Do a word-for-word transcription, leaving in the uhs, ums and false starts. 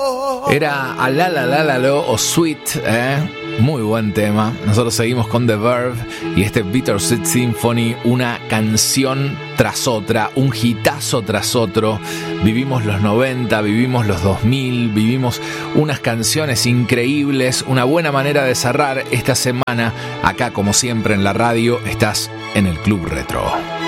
Era a la la la la lo o Sweet, ¿eh? Muy buen tema. Nosotros seguimos con The Verve y este Bittersweet Symphony, una canción tras otra, un hitazo tras otro. Vivimos los noventa, vivimos los dos mil, vivimos unas canciones increíbles, una buena manera de cerrar esta semana. Acá, como siempre en la radio, estás en el Club Retro.